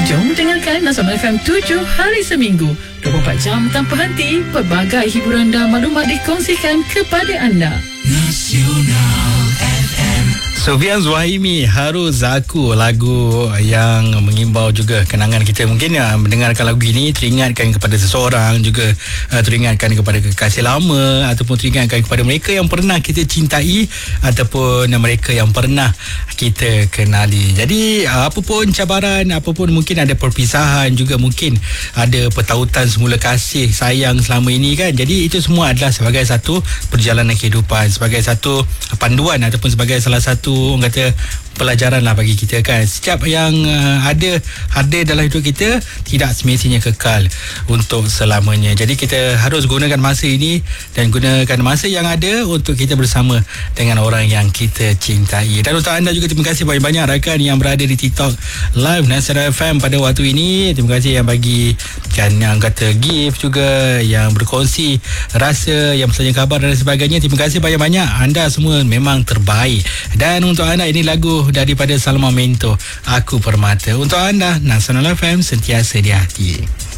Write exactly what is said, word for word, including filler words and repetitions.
Jom dengarkan Nasional F M tujuh hari seminggu, dua puluh empat jam tanpa henti. Pelbagai hiburan dan maklumat dikongsikan kepada anda. Nasional F M. Sofian Zuhaimi, Harus Aku, lagu yang mengimbau juga kenangan kita. Mungkin ya, mendengarkan lagu ini teringatkan kepada seseorang, juga uh, teringatkan kepada kekasih lama, ataupun teringatkan kepada mereka yang pernah kita cintai, ataupun mereka yang pernah kita kenali. Jadi uh, apa pun cabaran, apa pun mungkin ada perpisahan, juga mungkin ada pertautan semula kasih sayang selama ini kan. Jadi itu semua adalah sebagai satu perjalanan kehidupan, sebagai satu panduan, ataupun sebagai salah satu orang kata pelajaran lah bagi kita kan. Setiap yang uh, ada hadir dalam hidup kita tidak semestinya kekal untuk selamanya. Jadi kita harus gunakan masa ini dan gunakan masa yang ada untuk kita bersama dengan orang yang kita cintai. Dan untuk anda juga, terima kasih banyak-banyak rakan yang berada di TikTok Live Nasional F M pada waktu ini. Terima kasih yang bagi kan, yang kata gift, juga yang berkongsi rasa, yang bertanya khabar dan sebagainya. Terima kasih banyak-banyak. Anda semua memang terbaik. Dan untuk anda, ini lagu daripada Salma Mento, Aku Permata. Untuk anda, Nasional F M sentiasa di hati.